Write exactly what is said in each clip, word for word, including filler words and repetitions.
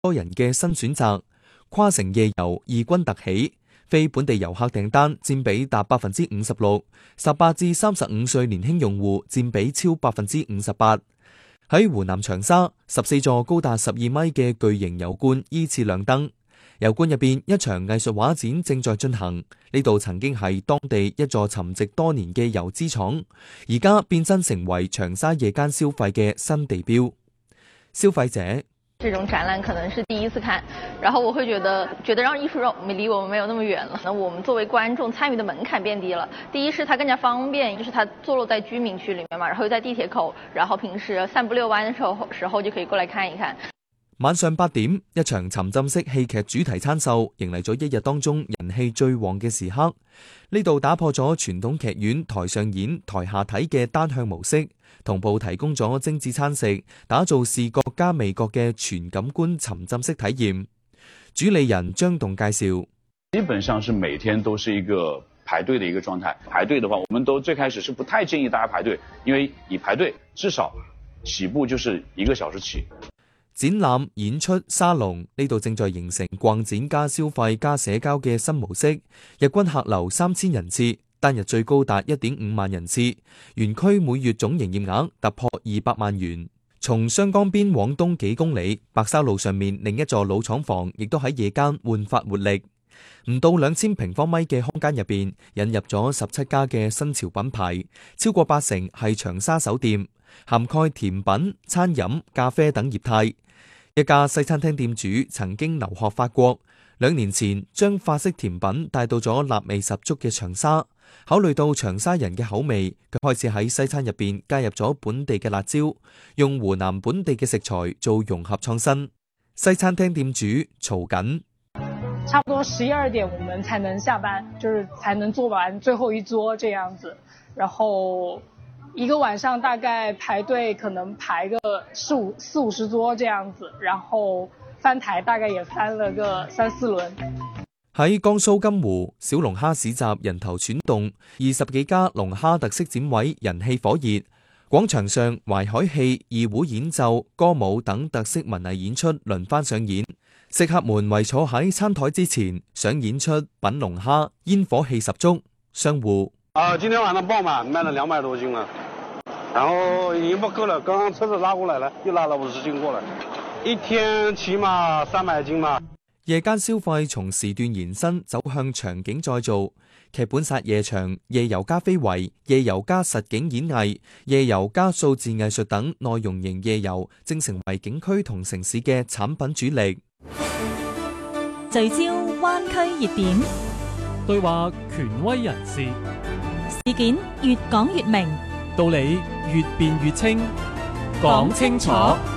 多人嘅新選擇，跨城夜遊異軍突起，非本地遊客訂單佔比達百分之五十六，十八至三十五歲年輕用戶佔比超百分之五十八。喺湖南長沙，十四座高達十二米嘅巨型油罐依次亮燈。油罐入邊一場藝術畫展正在進行，呢度曾經係當地一座沉寂多年嘅油資廠，而家變身成為長沙夜間消費嘅新地標。消費者， 這種展覽可能是第一次看，然後我會覺得覺得讓藝術讓離我們沒有那麼遠了。那我們作為觀眾參與的門檻變低了。第一是它更加方便，就是它坐落在居民區裡面嘛，然後又在地鐵口，然後平時散步遛彎的時候時候就可以過來看一看。 晚上八點，一場沉浸式戲劇主題餐秀迎嚟咗一日當中人氣最旺嘅時刻。呢度打破咗傳統劇院台上演台下睇嘅單向模式，同步提供咗精緻餐食，打造視覺加味覺嘅全感官沉浸式體驗。主理人張棟介紹， 基本上是每天都是一個排隊的一個狀態。排隊的話，我們都最開始是不太建議大家排隊，因為你排隊至少起步就是一個小時起。 展覽、演出、沙龍呢度正在形成逛展加消費加社交嘅新模式，日均客流三千人次，單日最高達一點五萬人次，園區每月總營業額突破二百萬元。從湘江邊往東幾公里，白沙路上面另一座老廠房亦都喺夜間煥發活力。唔到兩千平方米嘅空間入邊，引入咗十七家嘅新潮品牌，超過八成係長沙首店，涵蓋甜品、餐飲、咖啡等業態。一家西餐廳店主曾經留學法國，兩年前將法式甜品帶到咗辣味十足嘅長沙。考慮到長沙人嘅口味，佢開始喺西餐入邊加入咗本地嘅辣椒，用湖南本地嘅食材做融合創新。西餐廳店主曹緊， 差不多十一二點我們才能下班，就是才能做完最後一桌這樣子，然後一個晚上大概排隊可能排個四五四五十桌這樣子，然後翻台大概也翻了個三四輪。 喺江蘇金湖，小龍蝦市集人頭攒動，二十幾家龍蝦特色展位人氣火熱。廣場上淮海戲、二胡演奏、歌舞等特色文藝演出輪番上演，食客們圍坐喺餐台之前，想演出品龍蝦，煙火氣十足。商戶啊，今天晚上爆滿，賣了兩百多斤了，然後已經不夠了，剛剛車子拉過來了，又拉了五十斤過來，一天起碼三百斤嘛。 夜間消費從時段延伸走向場景再造，劇本殺夜場、夜遊加非遺、夜遊加實景演藝、夜遊加數字藝術等內容型夜遊，正成為景區同城市嘅產品主力。 聚焦灣區熱點， 對話權威人士， 事件越講越明， 道理越辯越清，講清楚。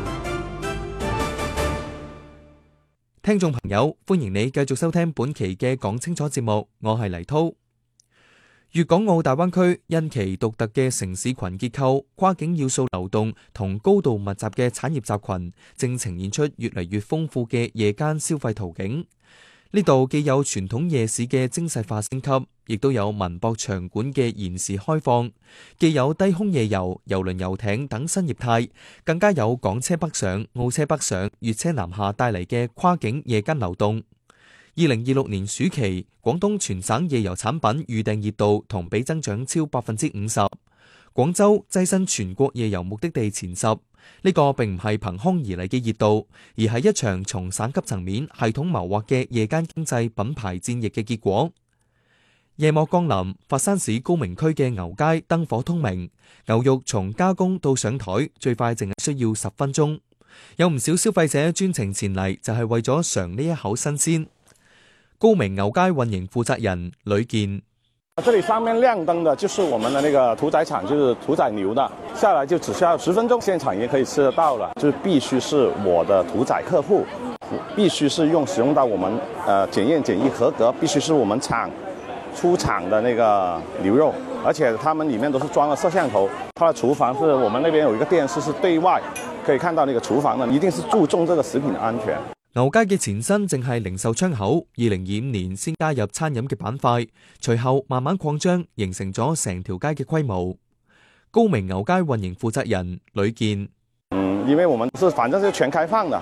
聽眾朋友，歡迎你繼續收聽本期嘅講清楚節目，我係黎濤。粵港澳大灣區因其獨特嘅城市群結構、跨境要素流動同高度密集嘅產業集群，正呈現出越嚟越豐富嘅夜間消費途徑。呢度既有傳統夜市嘅精細化升級，亦都有文博場館嘅延時開放，既有低空夜遊、郵輪遊艇等新業態，更加有港車北上、澳車北上、粵車南下帶嚟嘅跨境夜間流動。二零二六年暑期，廣東全省夜遊產品預訂熱度同比增長超百分之五十，廣州躋身全國夜遊目的地前十。呢個並唔係憑空而嚟嘅熱度，而係一場從省級層面系統謀劃嘅夜間經濟品牌戰役嘅結果。夜幕降臨，佛山市高明區嘅牛街燈火通明，牛肉從加工到上台最快淨係需要十分鐘。有唔少消費者專程前嚟，就係為咗嘗呢一口新鮮。高明牛街運營負責人呂健。 這裏上面亮燈的就是我們的那個屠宰場，就是屠宰牛的，下來就只需要十分鐘，現場也可以吃得到了。就是必須是我的屠宰客戶，必須是用使用到我們呃檢驗檢疫合格，必須是我們廠出廠的那個牛肉，而且他們裏面都是裝了攝像頭，它的廚房是我們那邊有一個電視是對外可以看到那個廚房的，一定是注重這個食品的安全。 牛街嘅前身正係零售窗口，二零二五年先加入餐飲嘅板塊，隨後慢慢擴張，形成咗成條街嘅規模。高明牛街運營負責人呂健， 嗯，因為我們是反正是全開放的，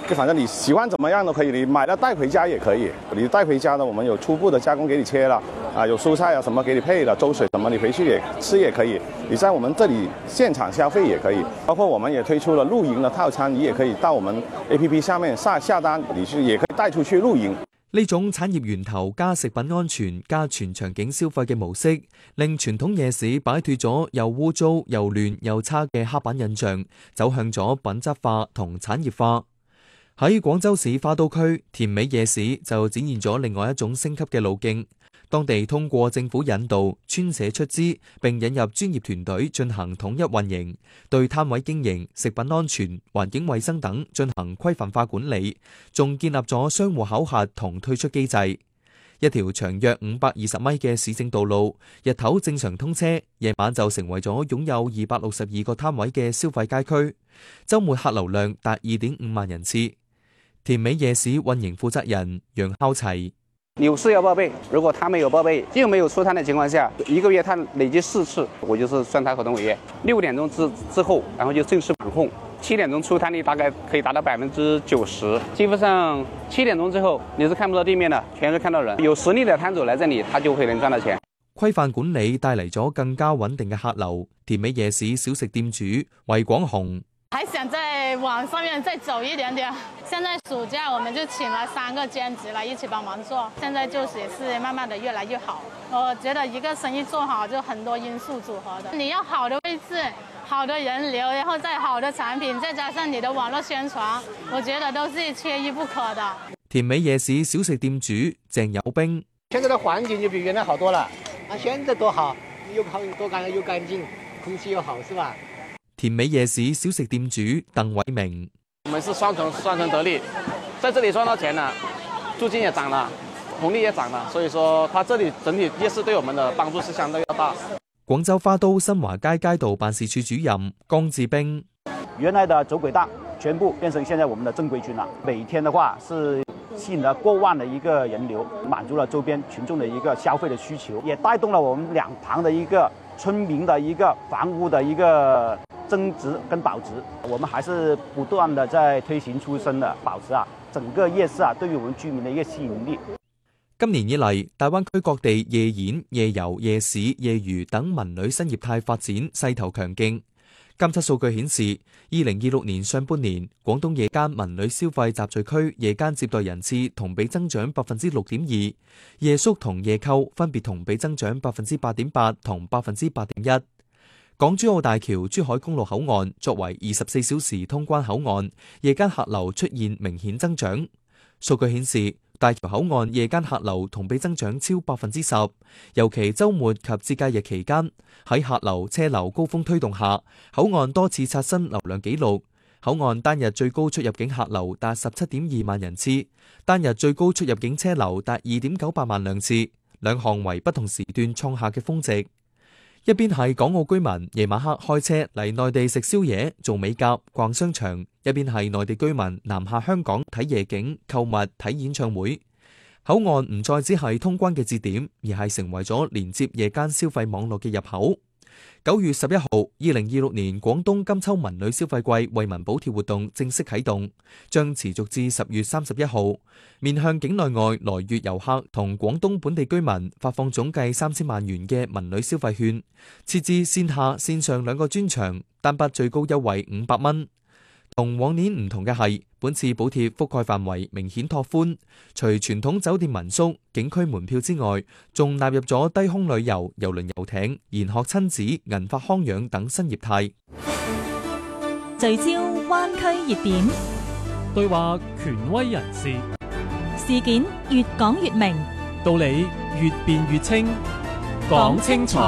反正你喜欢怎么样都可以，你买了带回家也可以。你带回家呢，我们有初步的加工给你切了，啊，有蔬菜啊什么给你配了，粥水什么你回去也吃也可以。你在我们这里现场消费也可以，包括我们也推出了露營的套餐，你也可以到我們 A P P 下面下下單，你是也可以帶出去露營。 呢種產業源頭加食品安全加全場景消費嘅模式，令傳統夜市擺脫咗又污糟又亂又差嘅刻板印象，走向咗品質化同產業化。喺廣州市花都區田尾夜市就展現咗另外一種升級嘅路徑。當地通過政府引導、村社出資，並引入專業團隊進行統一運營，對攤位經營、食品安全、環境衛生等進行規範化管理，仲建立咗商戶考核同退出機制。一條長約五百二十米嘅市政道路，日頭正常通車，夜晚就成為咗擁有二百六十二個攤位嘅消費街區，週末客流量達二點五萬人次。田尾夜市運營負責人楊孝齊。 有事要報備，如果他沒有報備，又沒有出攤的情況下，一個月他累計四次，我就是算他合同違約。六點鐘之之後，然後就正式管控。七點鐘出攤率大概可以達到百分之九十，基本上七點鐘之後你是看不到地面的，全是看到人。有實力的攤主來這裡，他就會能賺到錢。 規範管理帶嚟咗更加穩定嘅客流。田尾夜市小食店主魏廣雄。 還想再往上面再走一點點。現在暑假我們就請了三個兼職來一起幫忙做，現在就是也是慢慢的越來越好。我覺得一個生意做好就很多因素組合的，你要好的位置、好的人流，然後再好的產品，再加上你的網絡宣傳，我覺得都是缺一不可的。 田尾夜市小食店主鄭友兵。 現在的環境就比原來好多了，啊，現在多好，又好多乾又乾淨，空氣又好，是吧？ 田尾夜市小食店主鄧偉明。 我們是雙重雙重得利，在這裡賺到錢了，租金也漲了，紅利也漲了，所以說它這裡整體夜市對我們的幫助是相對要大。 廣州花都新華街街道辦事處主任江志兵。 原來的走鬼檔全部變成現在我們的正規軍了，每天的話是吸引了過萬的一個人流，滿足了周邊群眾的一個消費的需求，也帶動了我們兩旁的一個村民的一個房屋的一個增值跟保值。我們還是不斷的在推行出生的保持啊，整個夜市啊對於我們居民的一個吸引力。 今年以嚟，大灣區各地夜演、夜遊、夜市、夜娛等文旅新業態發展勢頭強勁。監測數據顯示，二零二六年上半年，廣東夜間文旅消費集聚區夜間接待人次同比增長百分之六點二，夜宿同夜購分別同比增長百分之八點八同百分之八點一。港珠澳大橋珠海公路口岸作為二十四小時通關口岸，夜間客流出現明顯增長。數據顯示，大橋口岸夜間客流同比增長超百分之十，尤其週末及節假日期間，喺客流車流高峰推動下，口岸多次刷新流量紀錄。口岸單日最高出入境客流達十七點二萬人次，單日最高出入境車流達二點九八萬輛次，兩項為不同時段創下嘅峰值。一邊係港澳居民夜晚黑開車嚟內地食宵夜、做美甲、逛商場，一邊係內地居民南下香港睇夜景、購物、睇演唱會。口岸唔再只係通關嘅節點，而係成為咗連接夜間消費網絡嘅入口。九月十一號，二零二六年廣東金秋文旅消費季惠民補貼活動正式啟動，將持續至十月三十一號，面向境內外來粵遊客同廣東本地居民發放總計三千萬元嘅文旅消費券，設置線下線上兩個專場，單筆最高優惠五百蚊。同往年唔同嘅係，本次補貼覆蓋範圍明顯拓寬，除傳統酒店民宿、景區門票之外，仲納入咗低空旅遊、郵輪遊艇、研學親子、銀髮康養等新業態。 聚焦灣區熱點， 對話權威人士， 事件越講越明， 道理越辯越清，講清楚。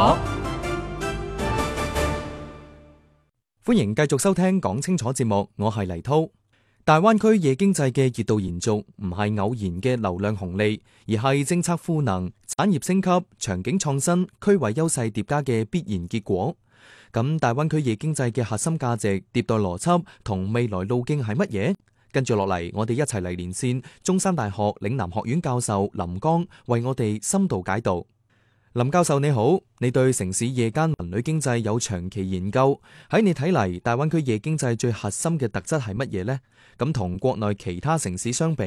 歡迎繼續收聽講清楚節目，我係黎濤。大灣區夜經濟嘅熱度延續，唔係偶然嘅流量紅利，而係政策賦能、產業升級、場景創新、區位優勢疊加嘅必然結果。咁大灣區夜經濟嘅核心價值、迭代邏輯同未來路徑係乜嘢？跟住落嚟，我哋一齊嚟連線中山大學嶺南學院教授林剛，為我哋深度解讀。 林教授你好，你對城市夜間文旅經濟有長期研究，喺你睇嚟，大灣區夜經濟最核心嘅特質係乜嘢呢？咁同國內其他城市相比，